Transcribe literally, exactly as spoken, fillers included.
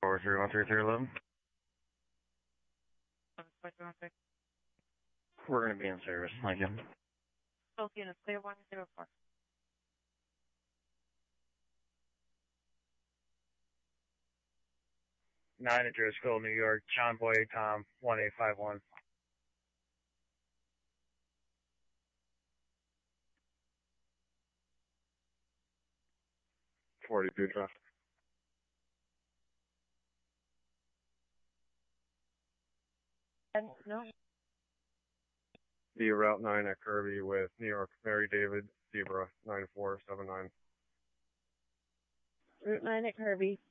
four three one three three eleven. We're going to be in service. Thank you. Both units, clear one zero four. nine at Driscoll, New York, John Boy, Tom, one eight five one. forty-two traffic. And, no. The Route nine at Kirby with New York, Mary David, Zebra, nine four seven nine. Route nine at Kirby.